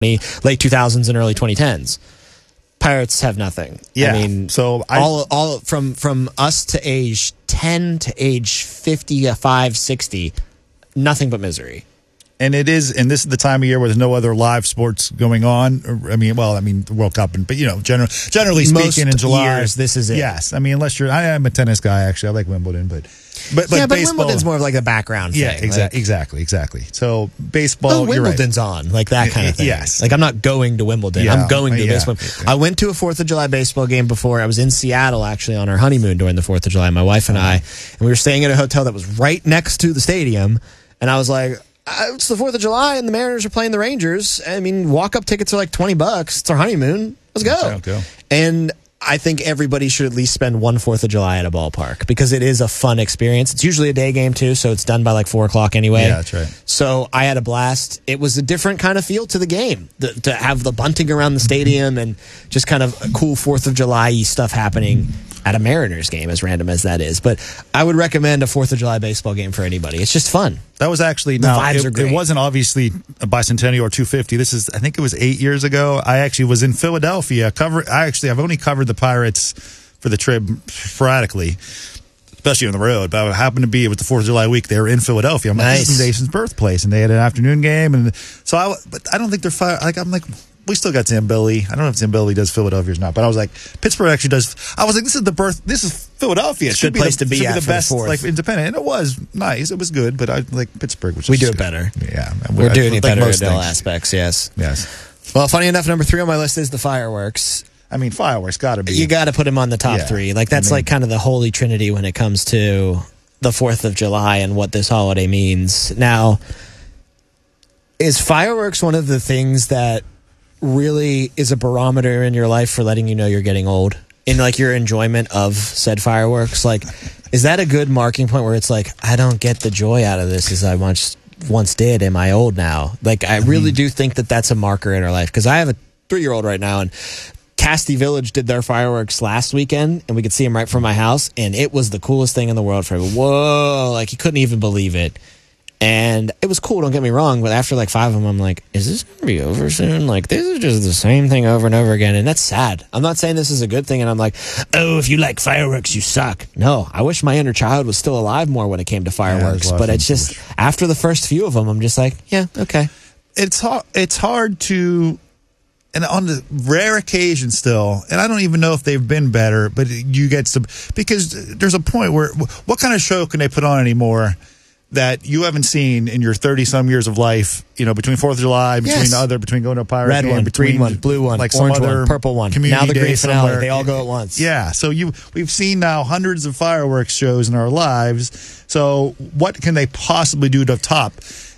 late 2000s and early 2010s. Pirates have nothing. Yeah. I mean, so all from us to age 10 to age 55, 60, nothing but misery. And this is the time of year where there's no other live sports going on. The World Cup, but generally speaking, in July, years, this is it. Yes, I mean, unless I'm a tennis guy. Actually, I like Wimbledon, but baseball, Wimbledon's more of like a background thing. Yeah, exactly. So baseball, Wimbledon's on, like that kind of thing. Yes, like I'm not going to Wimbledon. Yeah, I'm going to baseball. I went to a 4th of July baseball game before. I was in Seattle actually on our honeymoon during the 4th of July. My wife and I, and we were staying at a hotel that was right next to the stadium, and I was like, it's the 4th of July and the Mariners are playing the Rangers. I mean, walk-up tickets are like $20. It's our honeymoon. Let's go. And I think everybody should at least spend one 4th of July at a ballpark because it is a fun experience. It's usually a day game too, so it's done by like 4 o'clock anyway. Yeah, that's right. So I had a blast. It was a different kind of feel to the game, to have the bunting around the stadium and just kind of cool 4th of July-y stuff happening at a Mariners game, as random as that is. But I would recommend a 4th of July baseball game for anybody. It's just fun. That was actually the vibes are great. It wasn't obviously a bicentennial or 250. I think it was 8 years ago. I actually was in Philadelphia. I've only covered the Pirates for the Trib sporadically, especially on the road. But it happened to be, it was the 4th of July week. They were in Philadelphia. I'm like, nice. This is Nason's birthplace, and they had an afternoon game. And so but I don't think they're fire. I'm like, we still got Zambelli. I don't know if Zambelli does Philadelphia or not, but I was like, Pittsburgh actually does. I was like, this is Philadelphia. It should be place to be at the best, like independent. And it was nice. It was good, but I like Pittsburgh. We do it better. Yeah, we're doing it better in all aspects. Yes. Well, funny enough, number 3 on my list is the fireworks. I mean, fireworks got to be. You got to put them on the top 3. Like that's like kind of the holy trinity when it comes to the 4th of July and what this holiday means. Now, is fireworks one of the things that really is a barometer in your life for letting you know you're getting old in like your enjoyment of said fireworks? Like, is that a good marking point where it's like, I don't get the joy out of this as I once did? Am I old now? Like, I really do think that that's a marker in our life, because I have a 3-year-old right now, and Casti Village did their fireworks last weekend, and we could see them right from my house, and it was the coolest thing in the world for him. Whoa, like he couldn't even believe it. And it was cool, don't get me wrong, but after like 5 of them, I'm like, is this going to be over soon? Like, this is just the same thing over and over again, and that's sad. I'm not saying this is a good thing, and I'm like, oh, if you like fireworks, you suck. No, I wish my inner child was still alive more when it came to fireworks, but it's just, after the first few of them, I'm just like, yeah, okay. It's hard to, and on the rare occasion still, and I don't even know if they've been better, but you get some, because there's a point where, what kind of show can they put on anymore that you haven't seen in your 30-some years of life, between 4th of July, between going to a Pirate red game, one, between green one, blue one, like orange some other one, purple one, now the green finale, they all go at once. Yeah, so we've seen now hundreds of fireworks shows in our lives, so what can they possibly do to top?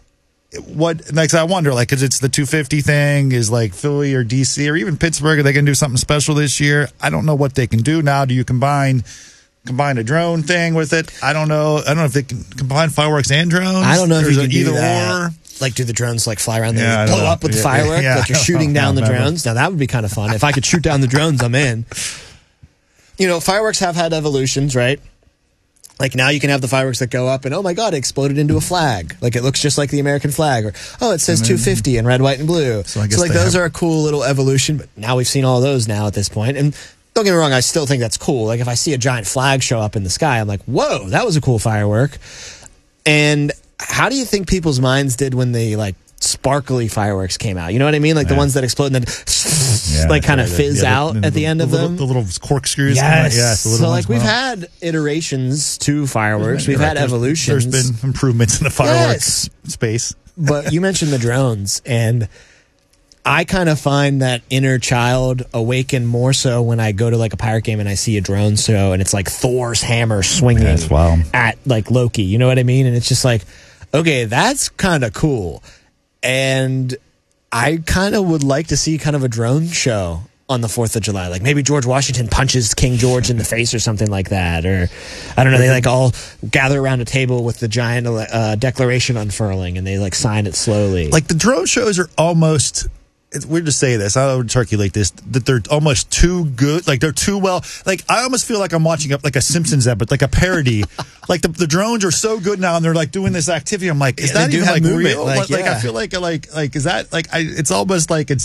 I wonder, because it's the 250 thing, is like Philly or DC or even Pittsburgh, are they going to do something special this year? I don't know what they can do now. Do you combine a drone thing with it? I don't know if they can combine fireworks and drones. I don't know if you can do either that. Or. Like, do the drones like fly around there and blow up with the firework? Like you're shooting down the drones? Now that would be kind of fun. If I could shoot down the drones, I'm in. Fireworks have had evolutions, right? Like now you can have the fireworks that go up and, oh my God, it exploded into a flag. Like it looks just like the American flag. Or, it says 250 in red, white, and blue. So those are a cool little evolution. But now we've seen all those now at this point. And don't get me wrong, I still think that's cool. Like if I see a giant flag show up in the sky, I'm like, whoa, that was a cool firework. And how do you think people's minds did when the sparkly fireworks came out? You know what I mean? Like the ones that explode and then kind of fizz out at the end of them. The little corkscrews. Yes. We've had iterations to fireworks. We've had evolutions. There's been improvements in the fireworks space. But you mentioned the drones, and I kind of find that inner child awaken more so when I go to a pirate game and I see a drone show and it's like Thor's hammer swinging at Loki. You know what I mean? And it's just like, okay, that's kind of cool. And I kind of would like to see kind of a drone show on the 4th of July. Like maybe George Washington punches King George in the face or something like that. Or I don't know, they all gather around a table with the giant declaration unfurling and they sign it slowly. The drone shows are almost, it's weird to say this. I don't turkey like this. That they're almost too good. Like they're too well. Like I almost feel like I'm watching like a Simpsons episode, like a parody. Like the drones are so good now, and they're like doing this activity. I'm like, is that even like real? Like I feel like is that like it's almost like it's.